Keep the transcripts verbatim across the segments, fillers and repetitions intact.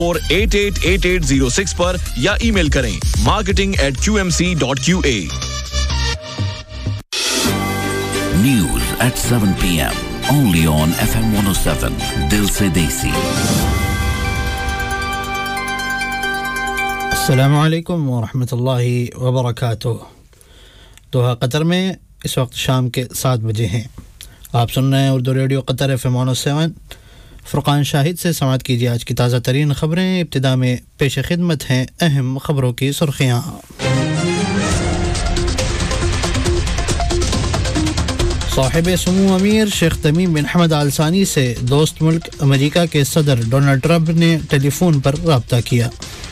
اور eight eight eight eight zero six پر یا ای میل کریں marketing at q m c dot q a. News at seven p m only on F M one oh seven Dil Se Desi. السلام علیکم ورحمۃ اللہ وبرکاتہ. Doha Qatar میں اس وقت شام کے سات بجے ہیں. آپ سن رہے ہیں اردو ریڈیو قطر ایف ایم ون او سیون. فرقان شاہد سے سماعت کیجیے آج کی تازہ ترین خبریں. ابتدا میں پیش خدمت ہیں اہم خبروں کی سرخیاں. صاحب سمو امیر شیخ تمیم بن حمد آل ثانی سے دوست ملک امریکہ کے صدر ڈونلڈ ٹرمپ نے ٹیلی فون پر رابطہ کیا.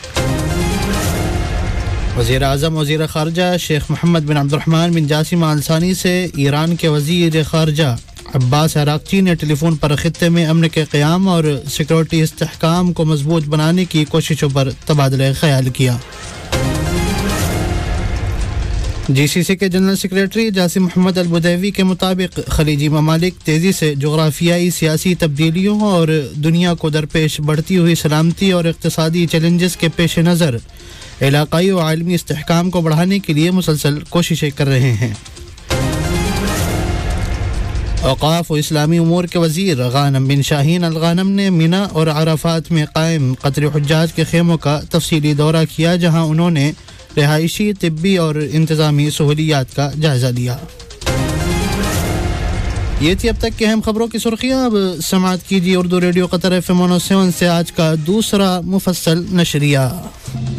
وزیر اعظم وزیر خارجہ شیخ محمد بن عبد الرحمن بن جاسم آل ثانی سے ایران کے وزیر خارجہ عباس عراقچی نے ٹیلی فون پر خطے میں امن کے قیام اور سیکورٹی استحکام کو مضبوط بنانے کی کوششوں پر تبادلہ خیال کیا. جی سی سی کے جنرل سیکریٹری جاسم محمد البدیوی کے مطابق خلیجی ممالک تیزی سے جغرافیائی سیاسی تبدیلیوں اور دنیا کو درپیش بڑھتی ہوئی سلامتی اور اقتصادی چیلنجز کے پیش نظر علاقائی و عالمی استحکام کو بڑھانے کے لیے مسلسل کوششیں کر رہے ہیں. اوقاف و اسلامی امور کے وزیر غانم بن شاہین الغانم نے مینا اور عرفات میں قائم قطری حجاج کے خیموں کا تفصیلی دورہ کیا، جہاں انہوں نے رہائشی، طبی اور انتظامی سہولیات کا جائزہ لیا. یہ تھی اب تک کی اہم خبروں کی سرخیاں. اب سماعت کیجیے اردو ریڈیو قطر ایف ایم ون او سیون سے آج کا دوسرا مفصل نشریہ.